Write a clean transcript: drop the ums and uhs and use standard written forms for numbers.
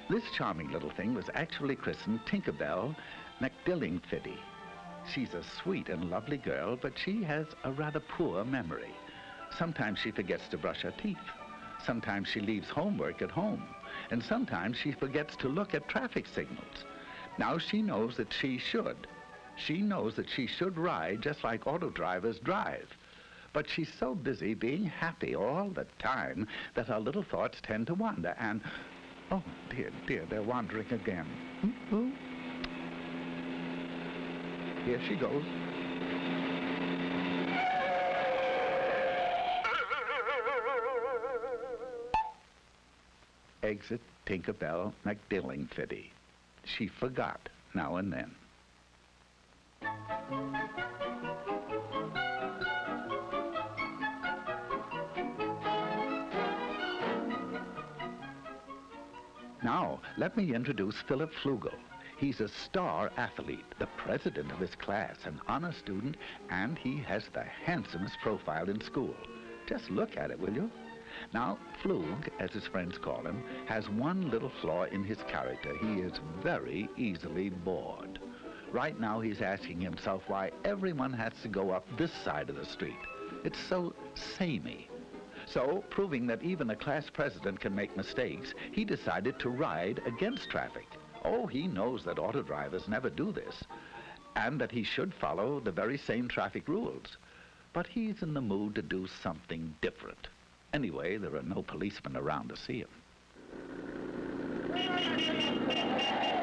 This charming little thing was actually christened Tinkerbell McDillingfiddy. She's a sweet and lovely girl, but she has a rather poor memory. Sometimes she forgets to brush her teeth. Sometimes she leaves homework at home. And sometimes she forgets to look at traffic signals. Now she knows that she should. She knows that she should ride just like auto drivers drive. But she's so busy being happy all the time that her little thoughts tend to wander and, oh, dear, dear, they're wandering again. Here she goes. Exit Tinkerbell McDillingfiddy. She forgot now and then. Now, let me introduce Philip Flugel. He's a star athlete, the president of his class, an honor student, and he has the handsomest profile in school. Just look at it, will you? Now, Flug, as his friends call him, has one little flaw in his character. He is very easily bored. Right now, he's asking himself why everyone has to go up this side of the street. It's so samey. So, proving that even a class president can make mistakes, he decided to ride against traffic. Oh, he knows that auto drivers never do this, and that he should follow the very same traffic rules. But he's in the mood to do something different. Anyway, there are no policemen around to see him.